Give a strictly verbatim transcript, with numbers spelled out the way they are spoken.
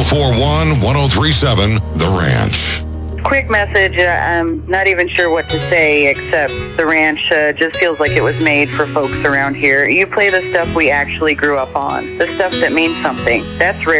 oh four one, one oh three seven, The Ranch. Quick message. Uh, I'm not even sure what to say, except the ranch uh, just feels like it was made for folks around here. You play the stuff we actually grew up on, the stuff that means something. That's rare.